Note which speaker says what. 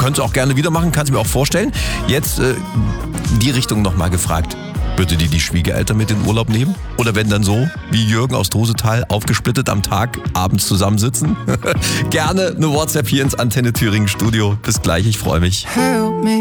Speaker 1: Könntest du auch gerne wieder machen, kannst du mir auch vorstellen. Jetzt die Richtung nochmal gefragt. Würde die Schwiegereltern mit in den Urlaub nehmen? Oder wenn dann so, wie Jürgen aus Drosetal, aufgesplittet am Tag, abends zusammensitzen? Gerne eine WhatsApp hier ins Antenne Thüringen Studio. Bis gleich, ich freue mich.
Speaker 2: Help me